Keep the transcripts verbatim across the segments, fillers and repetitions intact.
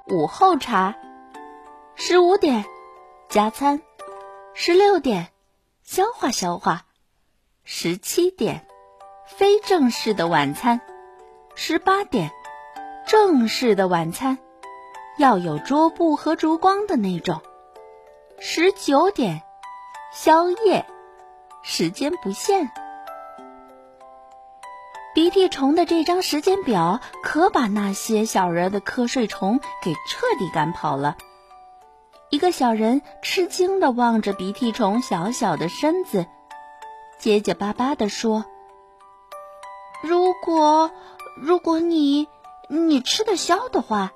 午后茶。十五点加餐，十六点消化消化，十七点非正式的晚餐，十八点正式的晚餐，要有桌布和烛光的那种，十九点宵夜，时间不限。鼻涕虫的这张时间表可把那些小人的瞌睡虫给彻底赶跑了。一个小人吃惊地望着鼻涕虫小小的身子，结结巴巴地说：如果如果你你吃得消的话。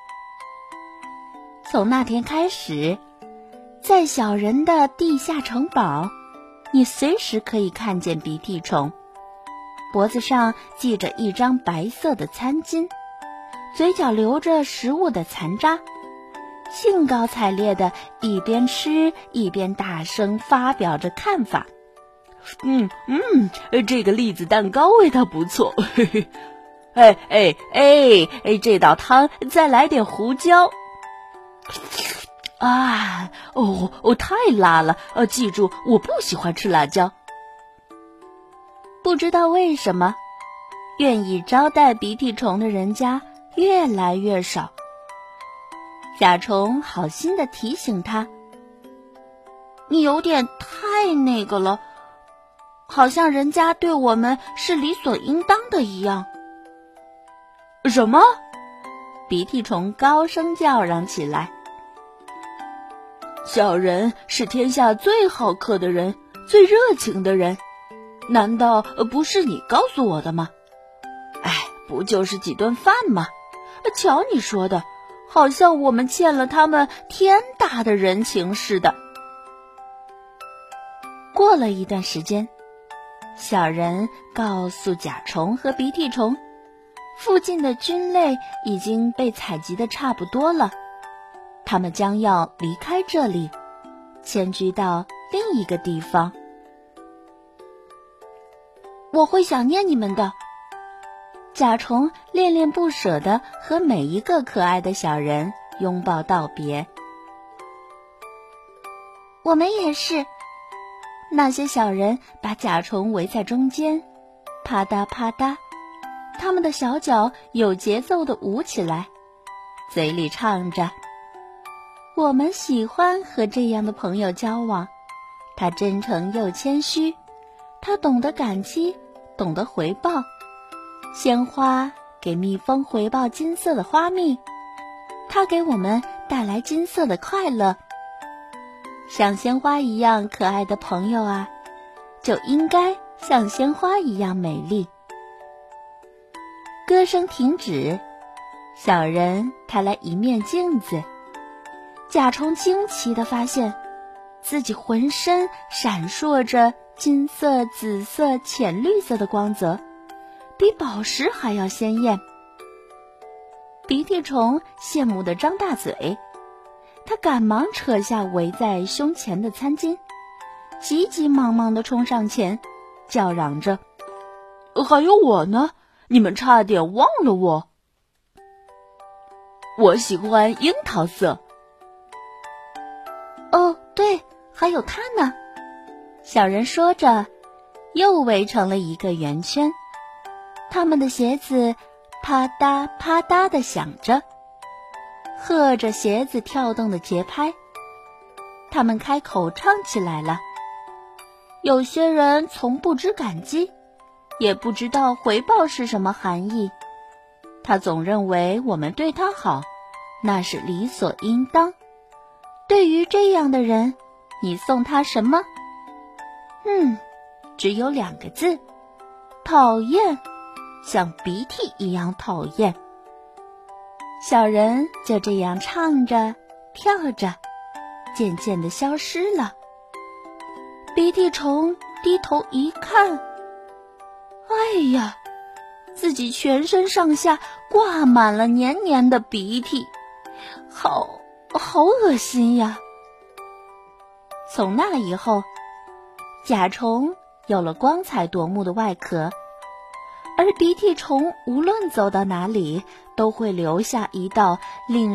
从那天开始，在小人的地下城堡，你随时可以看见鼻涕虫，脖子上系着一张白色的餐巾，嘴角流着食物的残渣，兴高采烈地一边吃一边大声发表着看法。 嗯嗯，这个栗子蛋糕味道不错。嘿嘿，哎哎哎哎，这道汤再来点胡椒。啊，哦哦，太辣了！呃，记住，我不喜欢吃辣椒。 不知道为什么，愿意招待鼻涕虫的人家越来越少。甲虫好心地提醒他：你有点太那个了，好像人家对我们是理所应当的一样。 什么？ 鼻涕虫高声叫嚷起来。 小人是天下最好客的人，最热情的人，难道不是你告诉我的吗？哎，不就是几顿饭吗？瞧你说的，好像我们欠了他们天大的人情似的。 过了一段时间，小人告诉甲虫和鼻涕虫，附近的菌类已经被采集的差不多了，他们将要离开这里，迁居到另一个地方。我会想念你们的。甲虫恋恋不舍地和每一个可爱的小人拥抱道别。我们也是。那些小人把甲虫围在中间，啪嗒啪嗒，他们的小脚有节奏地舞起来，嘴里唱着：我们喜欢和这样的朋友交往，他真诚又谦虚，他懂得感激，懂得回报。鲜花给蜜蜂回报金色的花蜜，他给我们带来金色的快乐。像鲜花一样可爱的朋友啊，就应该像鲜花一样美丽。歌声停止，小人抬来一面镜子，甲虫惊奇地发现自己浑身闪烁着金色、紫色、浅绿色的光泽，比宝石还要鲜艳。鼻涕虫羡慕地张大嘴，他赶忙扯下围在胸前的餐巾，急急忙忙地冲上前，叫嚷着： 还有我呢，你们差点忘了我。我喜欢樱桃色。 哦，对，还有他呢。小人说着，又围成了一个圆圈，他们的鞋子啪嗒啪嗒地响着，和着鞋子跳动的节拍，他们开口唱起来了。有些人从不知感激，也不知道回报是什么含义，他总认为我们对他好，那是理所应当。对于这样的人，你送他什么？嗯，只有两个字：讨厌，像鼻涕一样讨厌。小人就这样唱着跳着，渐渐地消失了。鼻涕虫低头一看，哎呀，自己全身上下挂满了黏黏的鼻涕，好好恶心呀。从那以后，甲虫有了光彩夺目的外壳，而鼻涕虫无论走到哪里，都会留下一道令